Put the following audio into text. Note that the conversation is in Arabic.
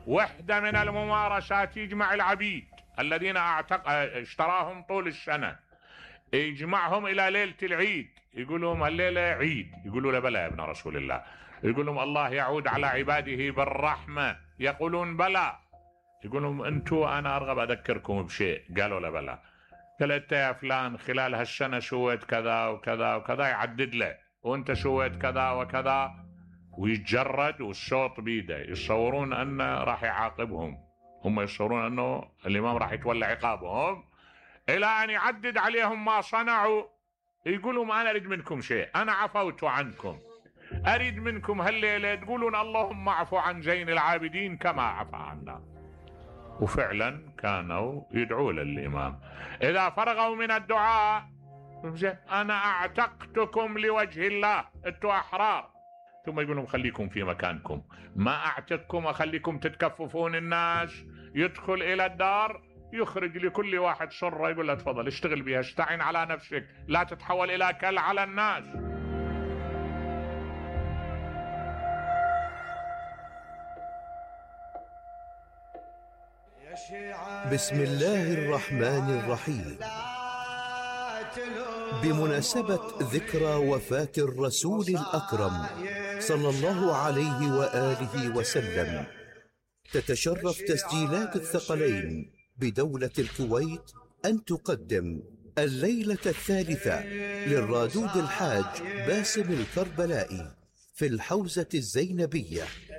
وحدة من الممارسات يجمع العبيد الذين اشتراهم طول السنة، يجمعهم إلى ليلة العيد، يقول لهم الليلة عيد، يقولوا له بلى يا ابن رسول الله، يقول لهم الله يعود على عباده بالرحمة، يقولون بلى، يقول لهم أنتوا أنا أرغب أذكركم بشيء، قالوا له بلى، قال أنت يا فلان خلال هالسنة سويت كذا وكذا وكذا، يعدد له، وأنت سويت كذا وكذا، ويتجرد والصوت بيده، يتصورون أنه راح يعاقبهم، هم يتصورون أنه الإمام راح يتولى عقابهم، إلى أن يعدد عليهم ما صنعوا، يقولوا ما أنا أريد منكم شيء، أنا عفوت عنكم، أريد منكم هالليلة تقولون اللهم اعفو عن زين العابدين كما عفا عنا. وفعلا كانوا يدعوا للإمام إذا فرغوا من الدعاء، أنا أعتقتكم لوجه الله، أنتوا أحرار، ثم يقولون خليكم في مكانكم، ما أعتقكم أخليكم تتكففون الناس، يدخل إلى الدار يخرج لكل واحد صرة يقول له تفضل اشتغل بها، استعين على نفسك، لا تتحول إلى كل على الناس. بسم الله الرحمن الرحيم. بمناسبة ذكرى وفاة الرسول الأكرم صلى الله عليه وآله وسلم، تتشرف تسجيلات الثقلين بدولة الكويت أن تقدم الليلة الثالثة للرادود الحاج باسم الكربلائي في الحوزة الزينبية